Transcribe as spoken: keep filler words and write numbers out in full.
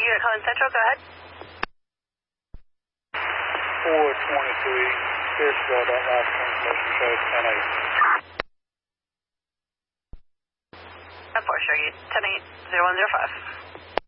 unit calling Central, go ahead. four twenty-three, Pierceville, that last information shows ten eight. ten four, show you ten eight, zero one zero five.